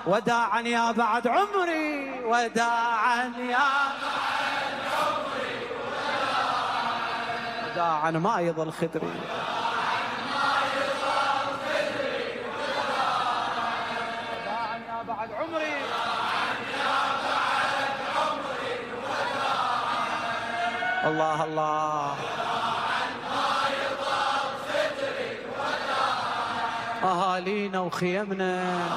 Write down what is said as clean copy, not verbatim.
وداعا يا بعد عمري، وداعا يا بعد عمري، وداعا ما يظل خدري، وداعا يا بعد عمري، الله الله. أهالينا وخيمنا